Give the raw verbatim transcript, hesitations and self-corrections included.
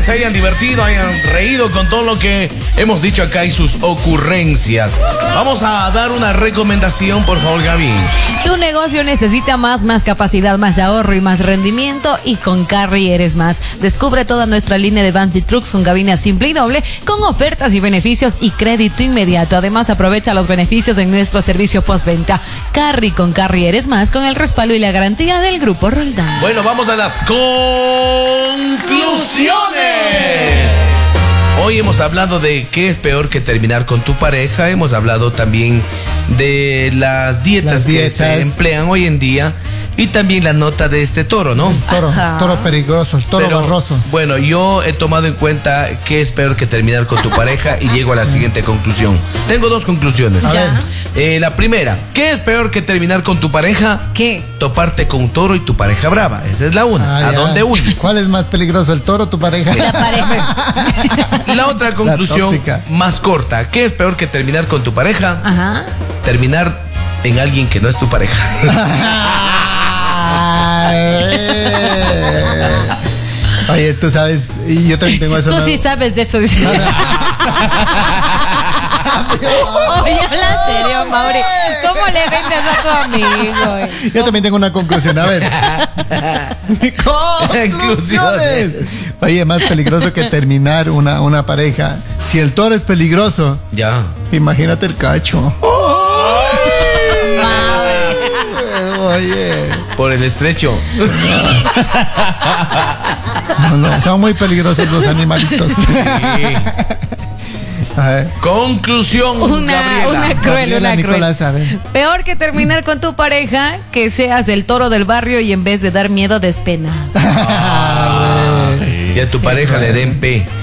se hayan divertido, hayan reído con todo lo que hemos dicho acá y sus ocurrencias. Vamos a dar una recomendación, por favor, Gaby. Tu negocio necesita más, más capacidad, más ahorro y más rendimiento, y con Carry eres más. Descubre toda nuestra línea de vans y trucks con cabina simple y doble, con ofertas y beneficios y crédito inmediato. Además, aprovecha los beneficios en nuestro servicio postventa. Carry, con Carry eres más, con el respaldo y la garantía del Grupo Roldán. Bueno, vamos a las conclusiones. Hoy hemos hablado de qué es peor que terminar con tu pareja. Hemos hablado también de las dietas, Las que dietas. se emplean hoy en día. Y también la nota de este toro, ¿no? Toro, Ajá. toro peligroso, el toro Pero, borroso. bueno, yo he tomado en cuenta qué es peor que terminar con tu pareja y llego a la siguiente conclusión. Tengo dos conclusiones. A Ya. ver. Eh, la primera, ¿qué es peor que terminar con tu pareja? ¿Qué? Toparte con un toro y tu pareja brava. Esa es la una. Ah, ¿A ya. dónde huyes? ¿Cuál es más peligroso, el toro o tu pareja? La pareja. La otra conclusión tóxica. más corta. ¿Qué es peor que terminar con tu pareja? Ajá. Terminar en alguien que no es tu pareja. Oye, tú sabes, y yo también tengo eso. Tú ¿no? sí sabes de eso. Dice. Oye, habla serio, Mauri. ¿Cómo le vendes a tu amigo? Yo también tengo una conclusión, a ver. Conclusiones. Oye, más peligroso que terminar una, una pareja. Si el toro es peligroso, Ya. imagínate el cacho. Oye, Por el estrecho. no, no, son muy peligrosos los animalitos. Sí. A ver. Conclusión, Una, Gabriela. una cruel, Gabriela, una cruel. Nicolás, a ver. Peor que terminar con tu pareja, que seas el toro del barrio y en vez de dar miedo, despena. Y a tu pareja le den P.